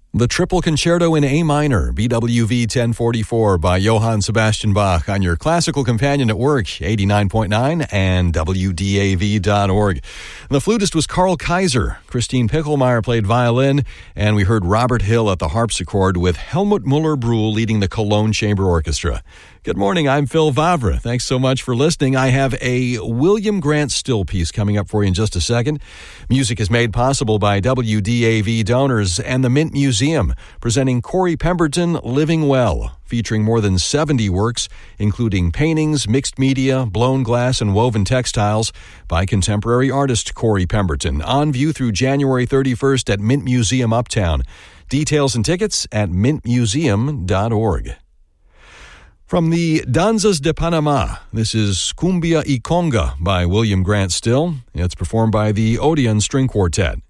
The Triple Concerto in A minor, BWV 1044 by Johann Sebastian Bach on your classical companion at work, 89.9 and WDAV.org. The flutist was Carl Kaiser. Christine Pickelmeyer played violin, and we heard Robert Hill at the harpsichord with Helmut Muller-Brühl leading the Cologne Chamber Orchestra. Good morning, I'm Phil Vavra. Thanks so much for listening. I have a William Grant Still piece coming up for you in just a second. Music is made possible by WDAV donors and the Mint Museum, presenting Corey Pemberton Living Well, featuring more than 70 works, including paintings, mixed media, blown glass, and woven textiles by contemporary artist Corey Pemberton, on view through January 31st at Mint Museum Uptown. Details and tickets at mintmuseum.org. From the Danzas de Panama, this is Cumbia y Conga by William Grant Still. It's performed by the Odeon String Quartet.